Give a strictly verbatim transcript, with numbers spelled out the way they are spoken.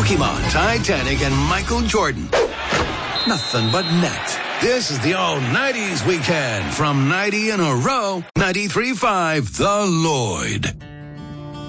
Pokemon, Titanic, and Michael Jordan. Nothing but net. This is the all nineties weekend from ninety in a row. ninety-three point five The Lloyd.